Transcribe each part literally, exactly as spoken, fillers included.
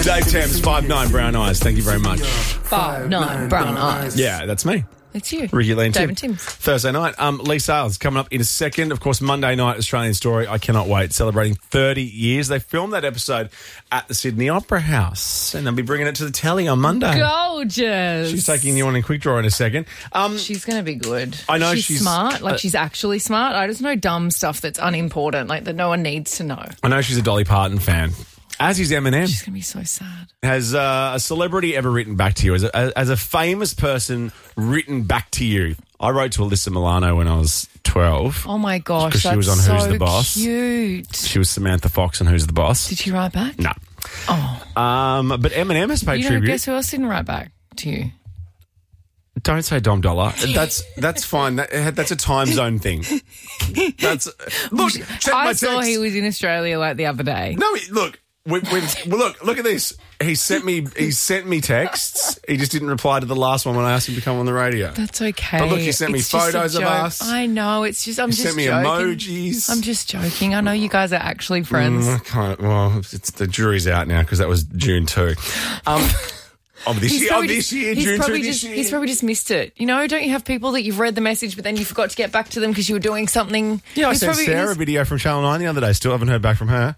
Dave Thames, five nine brown eyes. Thank you very much. Five nine brown eyes. Yeah, that's me. It's you. Ricky Lee and Dave Tim. and Tim's. Thursday night. Um, Lee Sales coming up in a second. Of course, Monday night, Australian Story. I cannot wait. Celebrating thirty years. They filmed that episode at the Sydney Opera House, and they'll be bringing it to the telly on Monday. Gorgeous. She's taking you on in quick draw in a second. Um, She's going to be good. I know she's, she's- smart. Like, uh, she's actually smart. I just know dumb stuff that's unimportant, like that no one needs to know. I know she's a Dolly Parton fan. As is Eminem. She's going to be so sad. Has uh, a celebrity ever written back to you? As a, as a famous person written back to you? I wrote to Alyssa Milano when I was twelve. Oh, my gosh. Because she That's was on so Who's the Boss. Cute. She was Samantha Fox on Who's the Boss. Did she write back? No. Oh. Um, but Eminem has paid You know, tribute. guess who else didn't write back to you? Don't say Dom Dollar. That's that's fine. That, that's a time zone thing. That's look. Check I my saw text. he was in Australia like the other day. No, he- look. We, we've, well, look, look at this. He sent me. He sent me texts. He just didn't reply to the last one when I asked him to come on the radio. That's okay. But look, he sent me It's just a photos of joke. us. I know. It's just, I'm He just sent me joking. emojis. I'm just joking. I know you guys are actually friends. Mm, I can't, well, it's, the jury's out now because that was June two. Um, of this year, of this year, he's June probably two just, this year. He's probably just missed it. You know, don't you have people that you've read the message but then you forgot to get back to them because you were doing something? Yeah, I He's sent probably- Sarah a he's- video from Channel nine the other day. Still haven't heard back from her.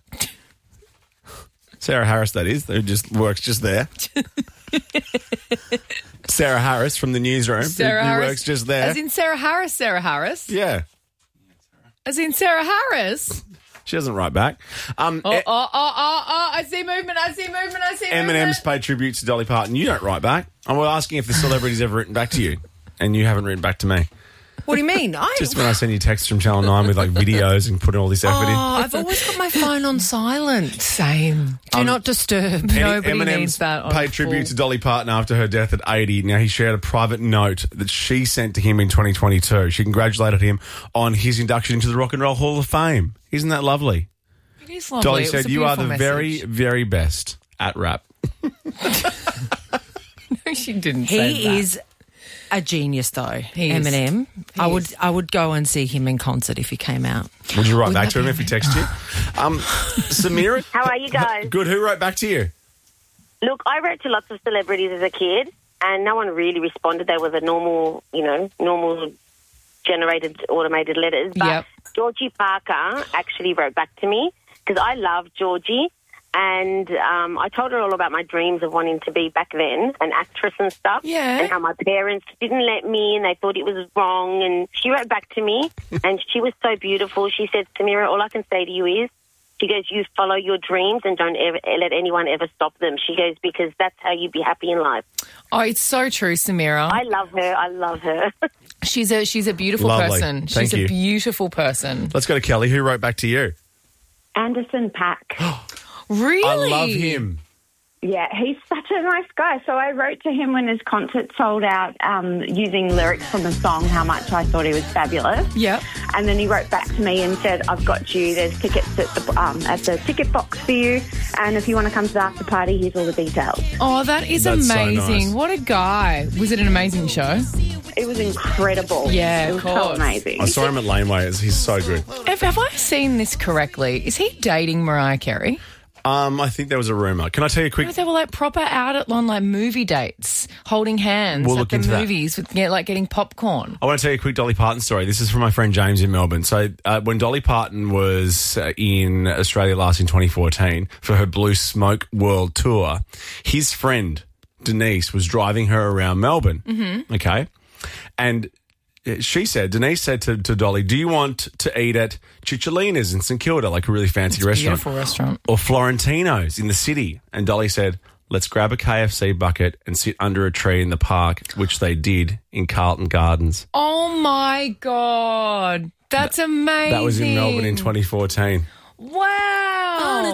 Sarah Harris, that is, who just works just there. Sarah Harris from the newsroom, Sarah who, who Harris. works just there. As in Sarah Harris, Sarah Harris. yeah, As in Sarah Harris. she doesn't write back. Um, Oh, E- oh, oh, oh, oh, I see movement, I see movement, I see Eminem's movement. paid tribute to Dolly Parton. You don't write back. And we're asking if the celebrity's ever written back to you, and you haven't written back to me. What do you mean? I, Just when I send you texts from Channel nine with like videos and putting all this effort oh, in. I've always got my phone on silent. Same. Do not disturb. Nobody Eminem's needs that on paid full. tribute to Dolly Parton after her death at eighty. Now, he shared a private note that she sent to him in twenty twenty-two. She congratulated him on his induction into the Rock and Roll Hall of Fame. Isn't that lovely? It is lovely. Dolly It was said, a "You are the beautiful very, message." very best at rap." No, she didn't say He that. is a genius, though. He is. Eminem. He I would, is. I would go and see him in concert if he came out. Would you write Would back that to him be if he texted you? Um, Samira? How are you guys? Good. Who wrote back to you? Look, I wrote to lots of celebrities as a kid, and no one really responded. There was a normal, you know, normal generated automated letters. But Yep. Georgie Parker actually wrote back to me because I love Georgie. And um, I told her all about my dreams of wanting to be back then an actress and stuff. Yeah. And how my parents didn't let me and they thought it was wrong. And she wrote back to me and she was so beautiful. She said, Samira, all I can say to you is, she goes, you follow your dreams and don't ever let anyone ever stop them. She goes, because that's how you be happy in life. Oh, it's so true, Samira. I love her. I love her. She's a she's a beautiful Lovely. person. Thank She's you. a beautiful person. Let's go to Kelly. Who wrote back to you? Anderson Paak. Really? I love him. Yeah, he's such a nice guy. So I wrote to him when his concert sold out um, using lyrics from the song, how much I thought he was fabulous. Yep. And then he wrote back to me and said, I've got you. There's tickets at the, um, at the ticket box for you. And if you want to come to the after party, here's all the details. Oh, that is That's so amazing. nice. What a guy. Was it an amazing show? It was incredible. Yeah, it of was so course. amazing. I saw him at Laneway. He's so good. Have, have I seen this correctly? Is he dating Mariah Carey? Um, I think there was a rumour. Can I tell you a quick... No, they were like proper out at on like movie dates, holding hands We'll at look the into that. movies with yeah, like getting popcorn. I want to tell you a quick Dolly Parton story. This is from my friend James in Melbourne. So uh, when Dolly Parton was uh, in Australia last in twenty fourteen for her Blue Smoke World Tour, his friend Denise was driving her around Melbourne. Mm-hmm. Okay. And she said, Denise said to, to Dolly, do you want to eat at Cicciolina's in St Kilda, like a really fancy It's a restaurant? beautiful restaurant. Or Florentino's in the city? And Dolly said, let's grab a K F C bucket and sit under a tree in the park, which they did in Carlton Gardens. Oh my God. That's amazing. That was in Melbourne in twenty fourteen. Wow.